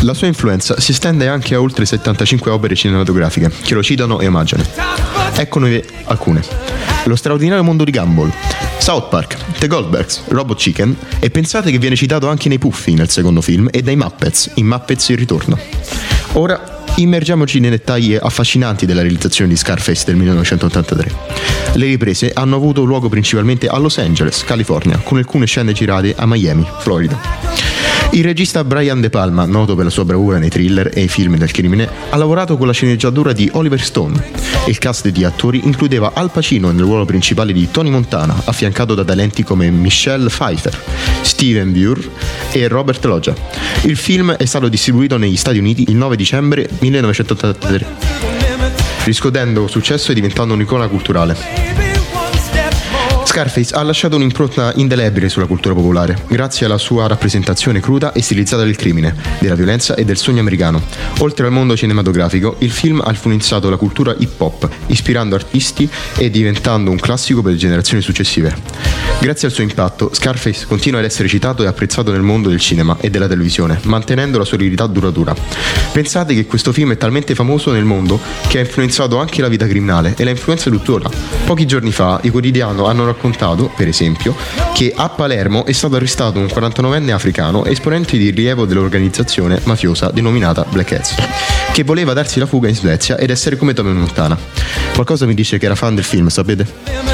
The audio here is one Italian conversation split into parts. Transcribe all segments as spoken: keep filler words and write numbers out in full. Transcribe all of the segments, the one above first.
La sua influenza si estende anche a oltre settantacinque opere cinematografiche che lo citano e omaggiano. Eccone alcune: Lo straordinario mondo di Gumball, South Park, The Goldbergs, Robot Chicken, e pensate che viene citato anche nei Puffi nel secondo film e dai Muppets in Muppets il ritorno. Ora immergiamoci nei dettagli affascinanti della realizzazione di Scarface del millenovecentottantatré. Le riprese hanno avuto luogo principalmente a Los Angeles, California, con alcune scene girate a Miami, Florida. Il regista Brian De Palma, noto per la sua bravura nei thriller e i film del crimine, ha lavorato con la sceneggiatura di Oliver Stone. Il cast di attori includeva Al Pacino nel ruolo principale di Tony Montana, affiancato da talenti come Michelle Pfeiffer, Steven Burr e Robert Loggia. Il film è stato distribuito negli Stati Uniti il nove dicembre millenovecentottantatré, riscuotendo successo e diventando un'icona culturale. Scarface ha lasciato un'impronta indelebile sulla cultura popolare, grazie alla sua rappresentazione cruda e stilizzata del crimine, della violenza e del sogno americano. Oltre al mondo cinematografico, il film ha influenzato la cultura hip hop, ispirando artisti e diventando un classico per le generazioni successive. Grazie al suo impatto, Scarface continua ad essere citato e apprezzato nel mondo del cinema e della televisione, mantenendo la sua eredità duratura. Pensate che questo film è talmente famoso nel mondo che ha influenzato anche la vita criminale e la influenza tuttora. Pochi giorni fa i quotidiani hanno raccontato, per esempio, che a Palermo è stato arrestato un quarantanovenne africano esponente di rilievo dell'organizzazione mafiosa denominata Black Hats, che voleva darsi la fuga in Svezia ed essere come Tony Montana. Qualcosa mi dice che era fan del film, sapete?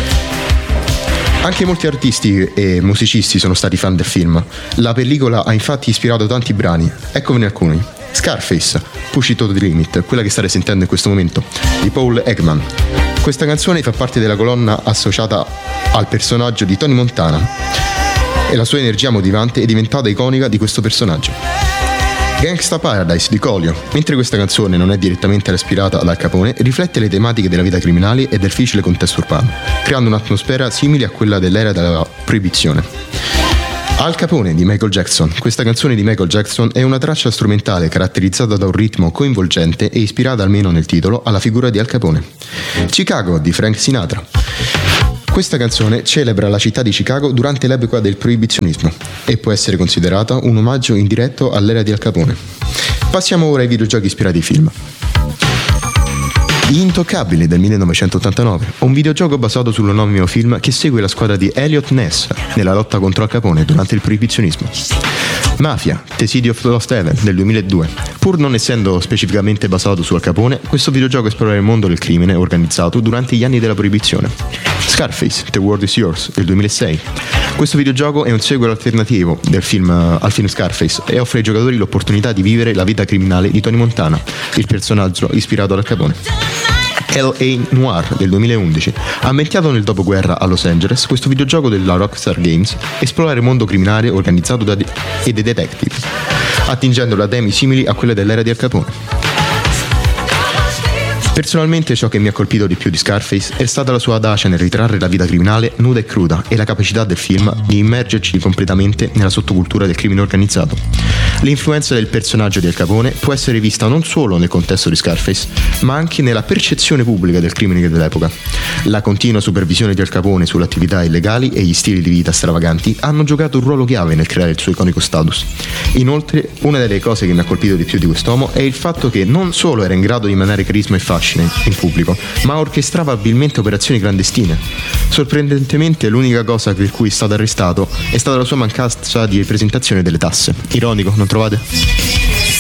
Anche molti artisti e musicisti sono stati fan del film. La pellicola ha infatti ispirato tanti brani. Eccovene alcuni: Scarface, Push It to the Limit, quella che state sentendo in questo momento, di Paul Ekman. Questa canzone fa parte della colonna associata al personaggio di Tony Montana e la sua energia motivante è diventata iconica di questo personaggio. Gangsta Paradise di Coolio, mentre questa canzone non è direttamente ispirata ad Al Capone, riflette le tematiche della vita criminale e del difficile contesto urbano, creando un'atmosfera simile a quella dell'era della proibizione. Al Capone di Michael Jackson. Questa canzone di Michael Jackson è una traccia strumentale caratterizzata da un ritmo coinvolgente e ispirata, almeno nel titolo, alla figura di Al Capone. Chicago di Frank Sinatra. Questa canzone celebra la città di Chicago durante l'epoca del proibizionismo e può essere considerata un omaggio indiretto all'era di Al Capone. Passiamo ora ai videogiochi ispirati ai film. Gli Intoccabili del millenovecentottantanove, un videogioco basato sull'omonimo film che segue la squadra di Elliot Ness nella lotta contro Al Capone durante il proibizionismo. Mafia, The City of Lost Heaven del duemiladue. Pur non essendo specificamente basato su Al Capone, questo videogioco esplora il mondo del crimine organizzato durante gli anni della proibizione. Scarface, The World is Yours del duemilasei. Questo videogioco è un seguito alternativo del film, al film Scarface e offre ai giocatori l'opportunità di vivere la vita criminale di Tony Montana, il personaggio ispirato ad Al Capone. L A. Noir del duemilaundici. Ambientato nel dopoguerra a Los Angeles, questo videogioco della Rockstar Games esplora il mondo criminale organizzato da de- e dei detective, attingendo da temi simili a quelle dell'era di Al Capone. Personalmente ciò che mi ha colpito di più di Scarface è stata la sua audacia nel ritrarre la vita criminale nuda e cruda e la capacità del film di immergerci completamente nella sottocultura del crimine organizzato. L'influenza del personaggio di Al Capone può essere vista non solo nel contesto di Scarface, ma anche nella percezione pubblica del crimine dell'epoca. La continua supervisione di Al Capone sulle attività illegali e gli stili di vita stravaganti hanno giocato un ruolo chiave nel creare il suo iconico status. Inoltre, una delle cose che mi ha colpito di più di quest'uomo è il fatto che non solo era in grado di emanare carisma e fascino in pubblico, ma orchestrava abilmente operazioni clandestine. Sorprendentemente, l'unica cosa per cui è stato arrestato è stata la sua mancanza di presentazione delle tasse. Ironico, non trovate?